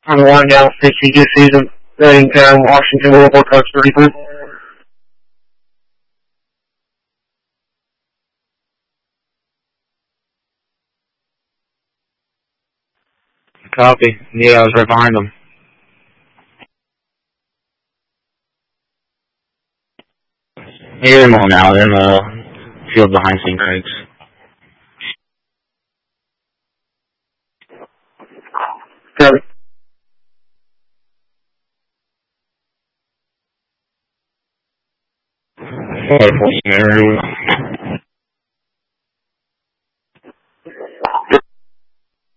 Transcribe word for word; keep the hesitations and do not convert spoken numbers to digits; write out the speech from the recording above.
On the line down sixty this season, Reddington, Washington, World Coach thirty-three. Copy. Yeah, I was right behind them. I hear them all now. They're in the field behind Saint Greg's. Copy. Area.